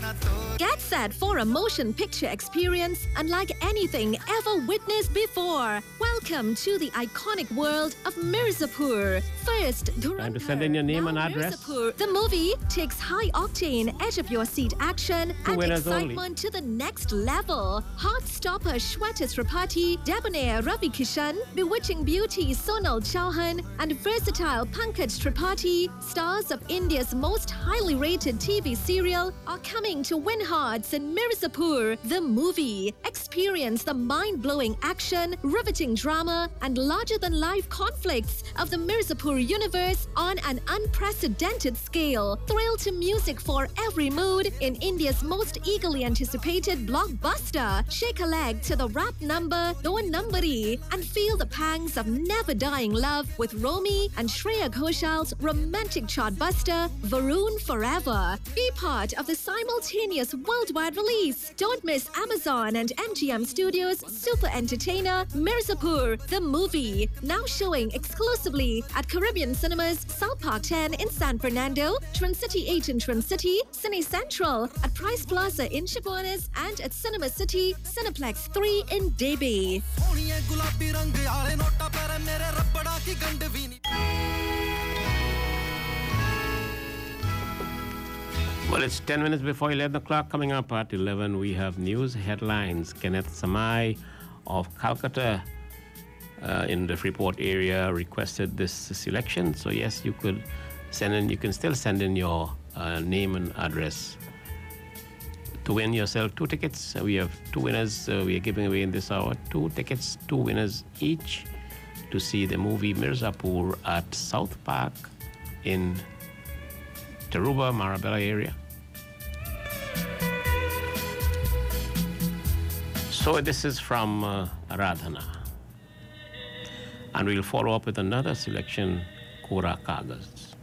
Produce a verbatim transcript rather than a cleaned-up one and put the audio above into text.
Get set for a motion picture experience unlike anything ever witnessed before. Welcome to the iconic world of Mirzapur. First, Time to send in your name now and address. Mirzapur. The movie takes high-octane, edge-of-your-seat action Two and winners only. excitement to the next level. Heartstopper Shweta Tripathi, debonair Ravi Kishan, bewitching beauty Sonal Chauhan, and versatile Pankaj Tripathi, stars of India's most highly rated T V serial, are coming to win hearts in Mirzapur, the movie. Experience the mind-blowing action, riveting drama, and larger-than-life conflicts of the Mirzapur universe on an unprecedented scale. Thrill to music for every mood in India's most eagerly anticipated blockbuster. Shake a leg to the rap number Do Numbari and feel the pangs of never-dying love with Romy and Shreya Ghoshal's romantic chartbuster Varun Forever. Be part of the simultaneous worldwide release. Don't miss Amazon and M G M Studios' super entertainer Mirzapur, the movie. Now showing exclusively at Caribbean Cinemas, South Park ten in San Fernando, Trincity eight in Trincity, Cine Central, at Price Plaza in Chaguanas, and at Cinema City, Cineplex three in Debi. Well, it's ten minutes before eleven o'clock. Coming up at eleven, we have news headlines. Kenneth Samai of Calcutta uh, in the Freeport area requested this selection. So, yes, you could send in, you can still send in your uh, name and address to win yourself two tickets. Uh, we have two winners uh, we are giving away in this hour. Two tickets, two winners each to see the movie Mirzapur at South Park in Taruba, Marabella area. So this is from uh, Aradhana. And we'll follow up with another selection, Kura Kagas.